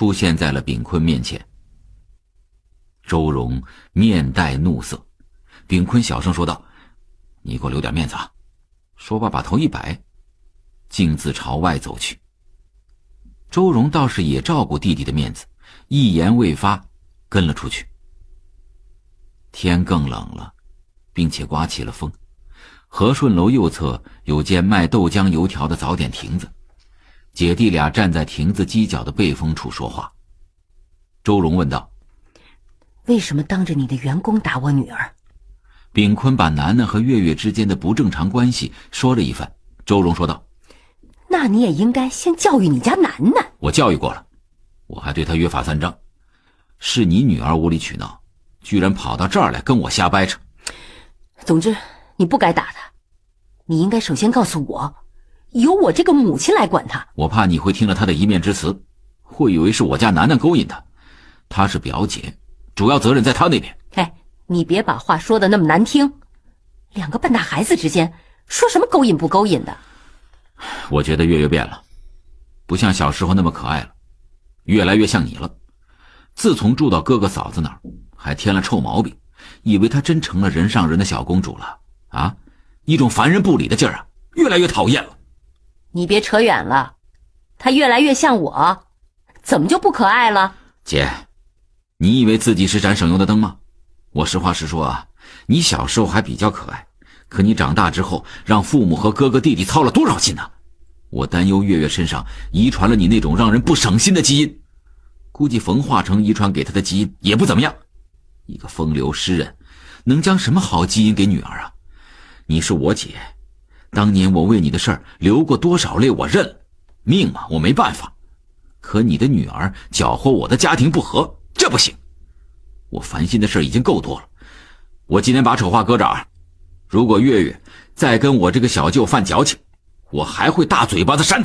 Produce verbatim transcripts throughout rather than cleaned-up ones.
出现在了秉坤面前。周荣面带怒色，秉坤小声说道：“你给我留点面子啊！”说罢把头一摆，径自朝外走去。周荣倒是也照顾弟弟的面子，一言未发，跟了出去。天更冷了，并且刮起了风。和顺楼右侧有间卖豆浆油条的早点亭子，姐弟俩站在亭子犄角的背风处说话。周荣问道：“ 为什么当着你的员工打我女儿？” 秉坤把楠楠和月月之间的不正常关系说了一番。周荣说道：“ 那你也应该先教育你家楠楠。” 我教育过了，我还对他约法三章。是你女儿无理取闹，居然跑到这儿来跟我瞎掰扯。 总之你不该打他，你应该首先告诉我，由我这个母亲来管他。 我怕你会听了他的一面之词，会以为是我家楠楠勾引他。他是表姐，主要责任在他那边。 哎，你别把话说得那么难听，两个半大孩子之间说什么勾引不勾引的。 我觉得月月变了，不像小时候那么可爱了，越来越像你了。自从住到哥哥嫂子那儿，还添了臭毛病，以为她真成了人上人的小公主了啊！一种烦人不理的劲儿啊，越来越讨厌了。 你别扯远了，她越来越像我，怎么就不可爱了？ 姐，你以为自己是盏省油的灯吗？我实话实说啊，你小时候还比较可爱，可你长大之后让父母和哥哥弟弟操了多少心呢？我担忧月月身上遗传了你那种让人不省心的基因，估计冯化成遗传给他的基因也不怎么样。一个风流诗人能将什么好基因给女儿啊？你是我姐，当年我为你的事儿流过多少泪我认了，命嘛我没办法，可你的女儿搅和我的家庭不和，这不行。我烦心的事已经够多了，我今天把丑话搁这儿，如果月月再跟我这个小舅犯矫情，我还会大嘴巴子扇他。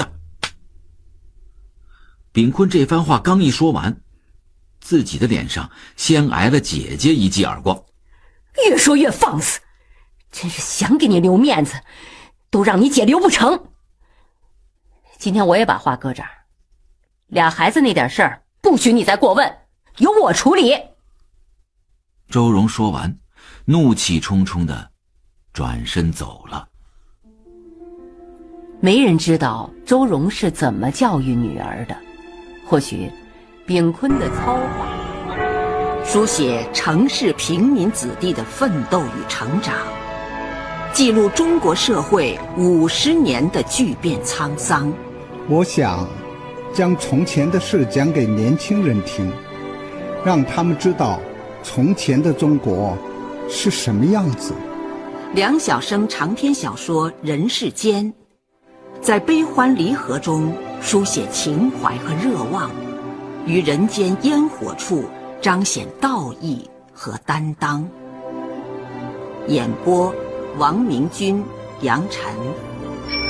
秉坤这番话刚一说完，自己的脸上先挨了姐姐一记耳光。 越说越放肆，真是想给你留面子，都让你姐留不成。今天我也把话搁这儿，俩孩子那点事儿不许你再过问，由我处理。 周荣说完，怒气冲冲地转身走了。 没人知道周荣是怎么教育女儿的，或许秉坤的操化书写城市平民子弟的奋斗与成长，记录中国社会五十年的巨变沧桑。 我想将从前的事讲给年轻人听，让他们知道从前的中国是什么样子。 梁晓声长篇小说《人世间》，在悲欢离合中书写情怀和热望，于人间烟火处彰显道义和担当。演播：王明君、杨晨。